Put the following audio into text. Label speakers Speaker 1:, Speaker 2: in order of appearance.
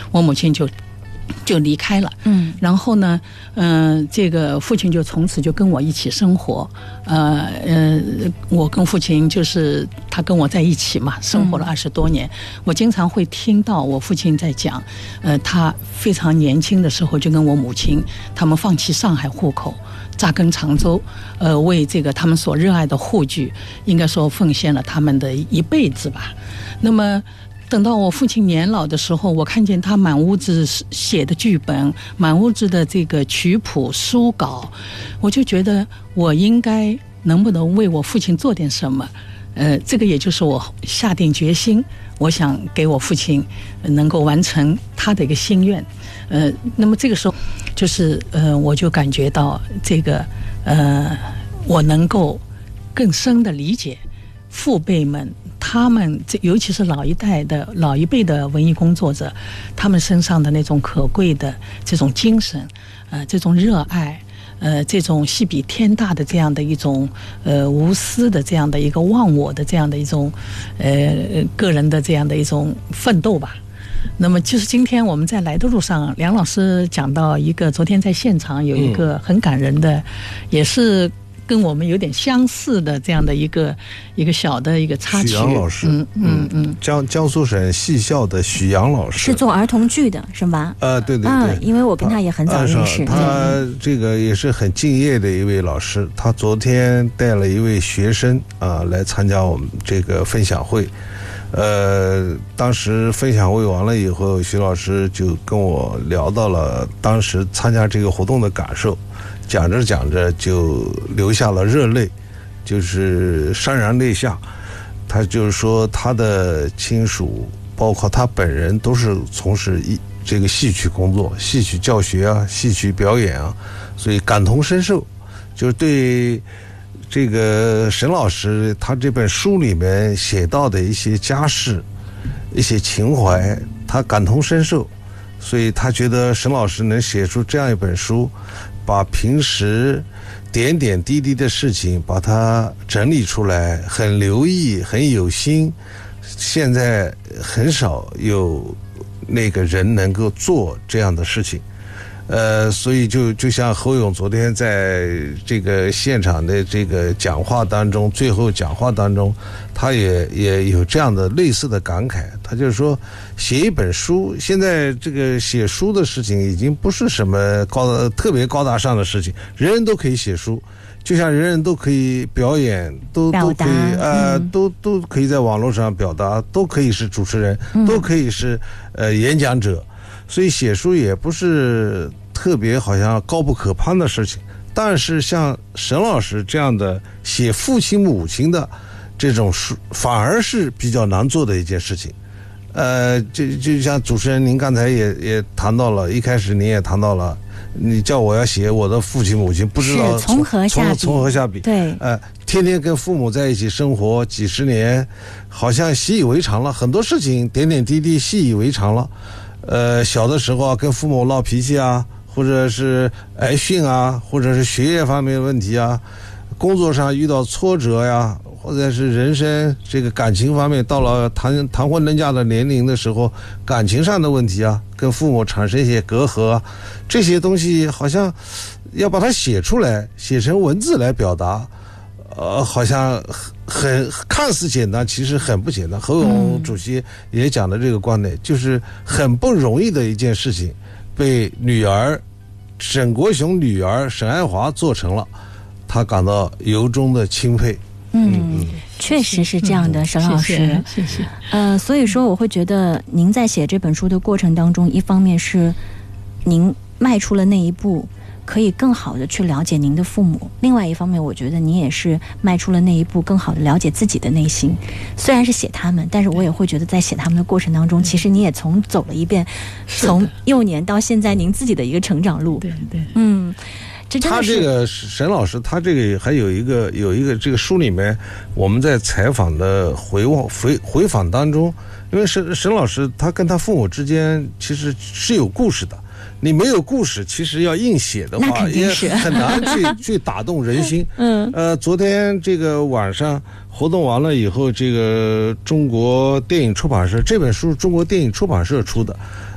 Speaker 1: 我母亲就离开了，然后呢，这个父亲就从此就跟我一起生活，我跟父亲就是他跟我在一起嘛，生活了20多年。我经常会听到我父亲在讲，他非常年轻的时候就跟我母亲他们放弃上海户口，扎根常州，为这个他们所热爱的沪剧，应该说奉献了他们的一辈子吧。那么等到我父亲年老的时候，我看见他满屋子写的剧本，满屋子的这个曲谱书稿，我就觉得我应该能不能为我父亲做点什么。这个也就是我下定决心，我想给我父亲能够完成他的一个心愿。那么这个时候就是我就感觉到这个我能够更深的理解父辈们，他们尤其是老一辈的文艺工作者，他们身上的那种可贵的这种精神，这种热爱，这种戏比天大的这样的一种无私的这样的一个忘我的这样的一种个人的这样的一种奋斗吧。那么就是今天我们在来的路上，梁老师讲到一个，昨天在现场有一个很感人的，也是跟我们有点相似的这样的一个小的一个插曲。
Speaker 2: 许阳老师，江苏省戏校的许阳老师，
Speaker 3: 是做儿童剧的是吧？
Speaker 2: 对对对，
Speaker 3: 因为我跟他也很早认识。
Speaker 2: 他这个也是很敬业的一位老师。他昨天带了一位学生来参加我们这个分享会。当时分享会完了以后，徐老师就跟我聊到了当时参加这个活动的感受。讲着讲着就流下了热泪，就是潸然泪下。他就是说他的亲属包括他本人都是从事这个戏曲工作，戏曲教学啊，戏曲表演啊，所以感同身受，就是对这个沈老师他这本书里面写到的一些家事，一些情怀，他感同身受，所以他觉得沈老师能写出这样一本书，把平时点点滴滴的事情把它整理出来，很留意，很有心。现在很少有那个人能够做这样的事情。所以就像侯勇昨天在这个现场的这个讲话当中，最后讲话当中，他也有这样的类似的感慨。他就是说，写一本书，现在这个写书的事情已经不是什么特别高大上的事情，人人都可以写书，就像人人都可以表演，都可以都可以在网络上表达，都可以是主持人，都可以是演讲者。所以写书也不是特别好像高不可攀的事情，但是像沈老师这样的写父亲母亲的这种书，反而是比较难做的一件事情。就像主持人您刚才也谈到了，一开始您也谈到了，你叫我要写我的父亲母亲，不知道
Speaker 3: 从何下笔，
Speaker 2: 对，天天跟父母在一起生活几十年，好像习以为常了，很多事情点点滴滴习以为常了。小的时候跟父母闹脾气啊，或者是挨训啊，或者是学业方面的问题啊，工作上遇到挫折呀，或者是人生这个感情方面到了谈婚论嫁的年龄的时候，感情上的问题啊，跟父母产生一些隔阂啊，这些东西好像要把它写出来，写成文字来表达，好像很看似简单，其实很不简单。侯勇主席也讲的这个观点，就是很不容易的一件事情，被女儿沈国雄女儿沈爱华做成了，他感到由衷的钦佩。
Speaker 3: 确实是这样的，沈老师，
Speaker 1: 谢谢。
Speaker 3: 所以说我会觉得您在写这本书的过程当中，一方面是您迈出了那一步，可以更好的去了解您的父母，另外一方面我觉得你也是迈出了那一步，更好的了解自己的内心。虽然是写他们，但是我也会觉得在写他们的过程当中，其实你也走了一遍从幼年到现在您自己的一个成长路。
Speaker 1: 对，
Speaker 2: 他这个沈老师，他这个还有一个这个书里面，我们在采访的回访当中，因为沈老师他跟他父母之间其实是有故事的，你没有故事，其实要硬写的话也很难去打动人心。昨天这个晚上活动完了以后，这个中国电影出版社这本书，中国电影出版社出的，